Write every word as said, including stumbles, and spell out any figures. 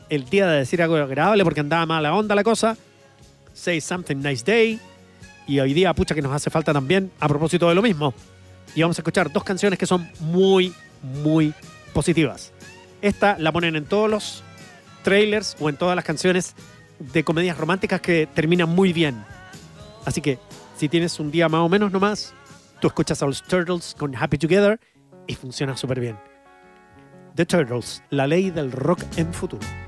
el día de decir algo agradable porque andaba mala onda la cosa. Say Something Nice Day. Y hoy día, pucha, que nos hace falta también a propósito de lo mismo. Y vamos a escuchar dos canciones que son muy, muy positivas. Esta la ponen en todos los trailers o en todas las canciones de comedias románticas que terminan muy bien. Así que, si tienes un día más o menos nomás, tú escuchas a los Turtles con Happy Together y funciona súper bien. The Turtles, la ley del rock en futuro.